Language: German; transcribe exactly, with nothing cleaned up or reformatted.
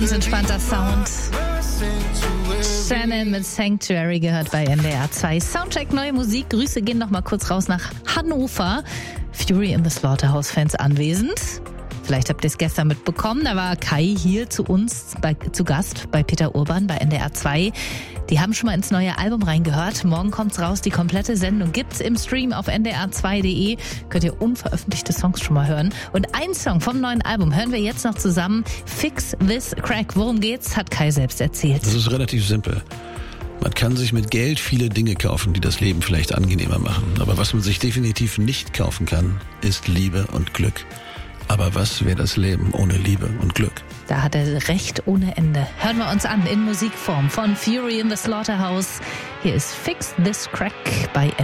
Ganz entspannter Sound. Shannon mit Sanctuary gehört bei N D R zwei. Soundcheck, neue Musik. Grüße gehen noch mal kurz raus nach Hannover. Fury in the Slaughterhouse-Fans anwesend. Vielleicht habt ihr es gestern mitbekommen, da war Kai hier zu uns bei, zu Gast bei Peter Urban bei N D R zwei. Die haben schon mal ins neue Album reingehört. Morgen kommt's raus. Die komplette Sendung gibt's im Stream auf n d r zwei punkt d e. Könnt ihr unveröffentlichte Songs schon mal hören. Und ein Song vom neuen Album hören wir jetzt noch zusammen. Fix This Crack. Worum geht's? Hat Kai selbst erzählt. Das ist relativ simpel. Man kann sich mit Geld viele Dinge kaufen, die das Leben vielleicht angenehmer machen. Aber was man sich definitiv nicht kaufen kann, ist Liebe und Glück. Aber was wäre das Leben ohne Liebe und Glück? Da hat er recht ohne Ende. Hören wir uns an in Musikform von Fury in the Slaughterhouse. Hier ist Fix This Crack bei